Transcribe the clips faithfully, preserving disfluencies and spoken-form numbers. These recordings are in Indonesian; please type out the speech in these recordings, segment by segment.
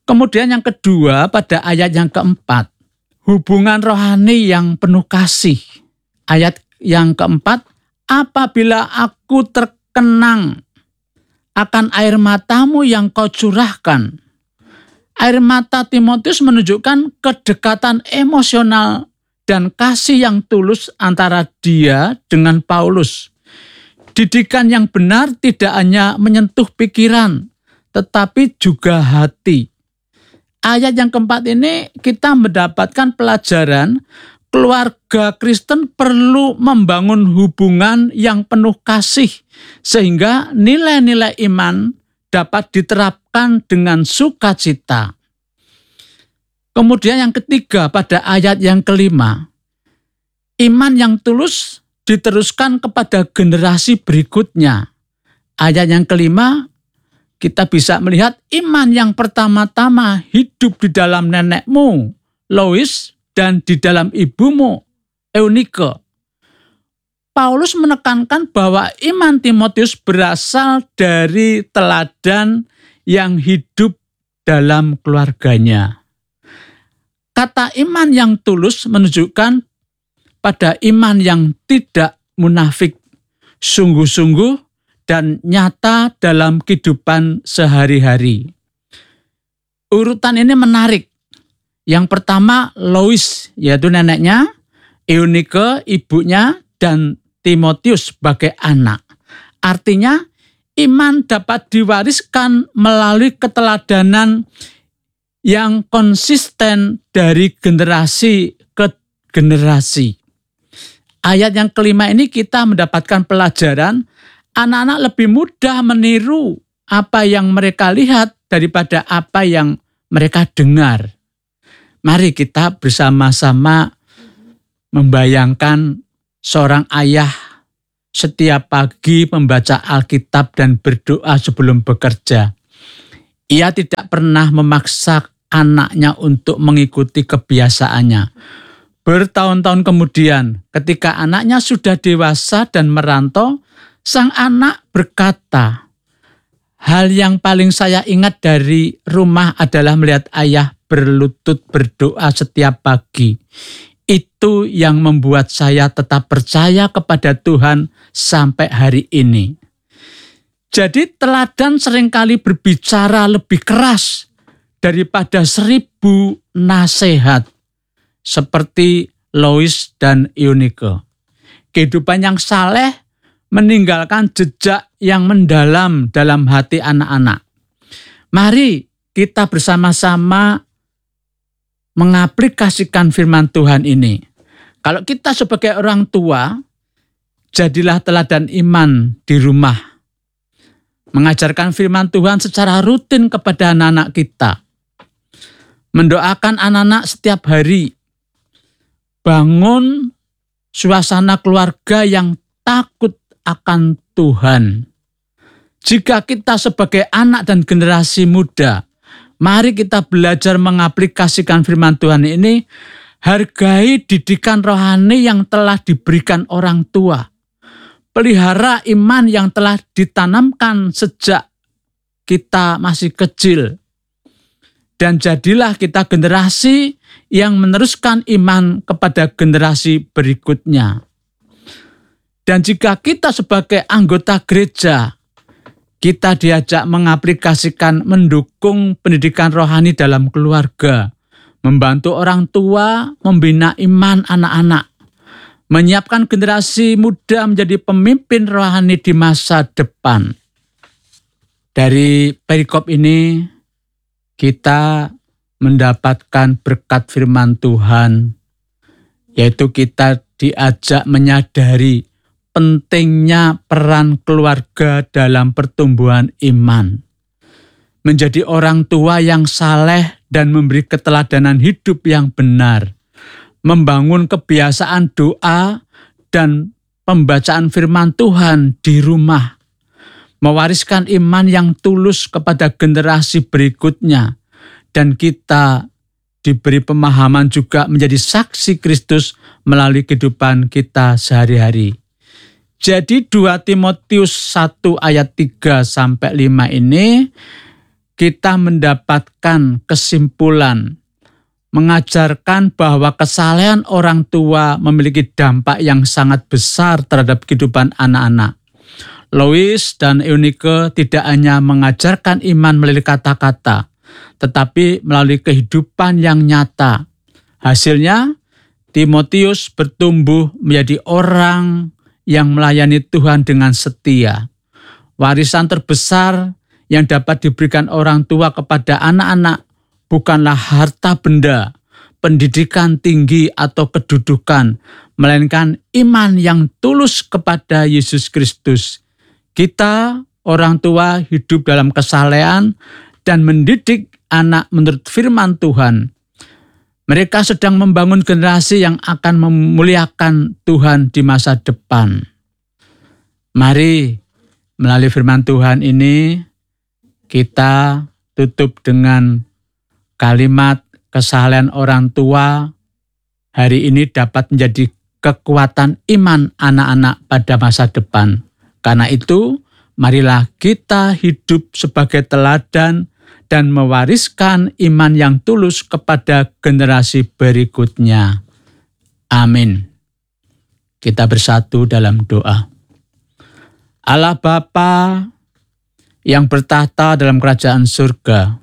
Kemudian yang kedua pada ayat yang keempat, hubungan rohani yang penuh kasih. Ayat yang keempat, apabila aku terkenang akan air matamu yang kau curahkan. Air mata Timotius menunjukkan kedekatan emosional dan kasih yang tulus antara dia dengan Paulus. Didikan yang benar tidak hanya menyentuh pikiran, tetapi juga hati. Ayat yang keempat ini kita mendapatkan pelajaran keluarga Kristen perlu membangun hubungan yang penuh kasih sehingga nilai-nilai iman dapat diterapkan dengan sukacita. Kemudian yang ketiga pada ayat yang kelima, iman yang tulus diteruskan kepada generasi berikutnya. Ayat yang kelima, kita bisa melihat iman yang pertama-tama hidup di dalam nenekmu, Lois, dan di dalam ibumu, Eunike. Paulus menekankan bahwa iman Timotius berasal dari teladan yang hidup dalam keluarganya. Kata iman yang tulus menunjukkan pada iman yang tidak munafik, sungguh-sungguh dan nyata dalam kehidupan sehari-hari. Urutan ini menarik. Yang pertama Lois, yaitu neneknya, Eunike, ibunya, dan Timotius sebagai anak. Artinya iman dapat diwariskan melalui keteladanan yang konsisten dari generasi ke generasi. Ayat yang kelima ini kita mendapatkan pelajaran anak-anak lebih mudah meniru apa yang mereka lihat daripada apa yang mereka dengar. Mari kita bersama-sama membayangkan seorang ayah setiap pagi membaca Alkitab dan berdoa sebelum bekerja. Ia tidak pernah memaksa anaknya untuk mengikuti kebiasaannya. Bertahun-tahun kemudian, ketika anaknya sudah dewasa dan merantau, sang anak berkata, "Hal yang paling saya ingat dari rumah adalah melihat ayah berlutut berdoa setiap pagi. Itu yang membuat saya tetap percaya kepada Tuhan sampai hari ini." Jadi teladan seringkali berbicara lebih keras daripada seribu nasihat seperti Lois dan Eunike. Kehidupan yang saleh meninggalkan jejak yang mendalam dalam hati anak-anak. Mari kita bersama-sama mengaplikasikan firman Tuhan ini. Kalau kita sebagai orang tua, jadilah teladan iman di rumah. Mengajarkan firman Tuhan secara rutin kepada anak-anak kita. Mendoakan anak-anak setiap hari. Bangun suasana keluarga yang takut akan Tuhan. Jika kita sebagai anak dan generasi muda, mari kita belajar mengaplikasikan firman Tuhan ini, hargai didikan rohani yang telah diberikan orang tua. Pelihara iman yang telah ditanamkan sejak kita masih kecil. Dan jadilah kita generasi yang meneruskan iman kepada generasi berikutnya. Dan jika kita sebagai anggota gereja, kita diajak mengaplikasikan mendukung pendidikan rohani dalam keluarga, membantu orang tua, membina iman anak-anak, menyiapkan generasi muda menjadi pemimpin rohani di masa depan. Dari perikop ini, kita mendapatkan berkat firman Tuhan, yaitu kita diajak menyadari pentingnya peran keluarga dalam pertumbuhan iman. Menjadi orang tua yang saleh dan memberi keteladanan hidup yang benar. Membangun kebiasaan doa dan pembacaan firman Tuhan di rumah. Mewariskan iman yang tulus kepada generasi berikutnya. Dan kita diberi pemahaman juga menjadi saksi Kristus melalui kehidupan kita sehari-hari. Jadi dua Timotius satu ayat tiga sampai lima ini kita mendapatkan kesimpulan mengajarkan bahwa kesalehan orang tua memiliki dampak yang sangat besar terhadap kehidupan anak-anak. Lois dan Eunike tidak hanya mengajarkan iman melalui kata-kata, tetapi melalui kehidupan yang nyata. Hasilnya, Timotius bertumbuh menjadi orang yang melayani Tuhan dengan setia. Warisan terbesar yang dapat diberikan orang tua kepada anak-anak bukanlah harta benda, pendidikan tinggi atau kedudukan, melainkan iman yang tulus kepada Yesus Kristus. Kita, orang tua, hidup dalam kesalehan dan mendidik anak menurut firman Tuhan. Mereka sedang membangun generasi yang akan memuliakan Tuhan di masa depan. Mari, melalui firman Tuhan ini, kita tutup dengan kalimat kesalehan orang tua hari ini dapat menjadi kekuatan iman anak-anak pada masa depan. Karena itu, marilah kita hidup sebagai teladan dan mewariskan iman yang tulus kepada generasi berikutnya. Amin. Kita bersatu dalam doa. Allah Bapa yang bertahta dalam kerajaan surga,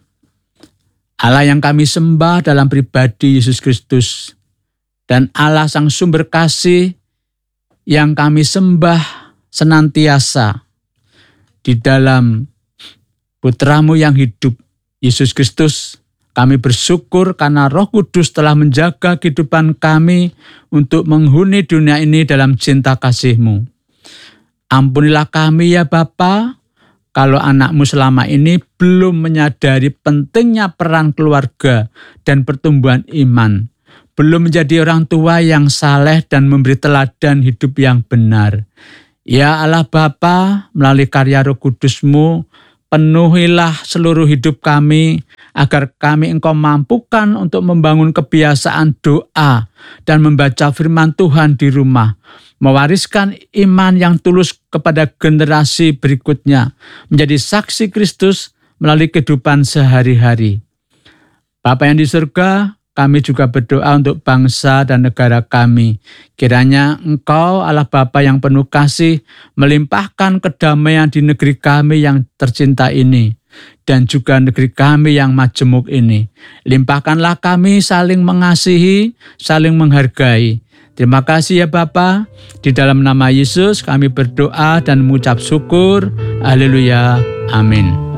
Allah yang kami sembah dalam pribadi Yesus Kristus, dan Allah sang sumber kasih yang kami sembah senantiasa di dalam Putra-Mu yang hidup, Yesus Kristus. Kami bersyukur karena Roh Kudus telah menjaga kehidupan kami untuk menghuni dunia ini dalam cinta kasih-Mu. Ampunilah kami ya Bapa, kalau anak-Mu selama ini belum menyadari pentingnya peran keluarga dan pertumbuhan iman, belum menjadi orang tua yang saleh dan memberi teladan hidup yang benar. Ya Allah Bapa, melalui karya Roh Kudus-Mu, penuhilah seluruh hidup kami, agar kami Engkau mampukan untuk membangun kebiasaan doa dan membaca firman Tuhan di rumah, mewariskan iman yang tulus kepada generasi berikutnya, menjadi saksi Kristus melalui kehidupan sehari-hari. Bapa yang di surga, kami juga berdoa untuk bangsa dan negara kami. Kiranya Engkau, Allah Bapa yang penuh kasih, melimpahkan kedamaian di negeri kami yang tercinta ini, dan juga negeri kami yang majemuk ini. Limpahkanlah kami saling mengasihi, saling menghargai. Terima kasih ya Bapa. Di dalam nama Yesus kami berdoa dan mengucap syukur. Haleluya. Amin.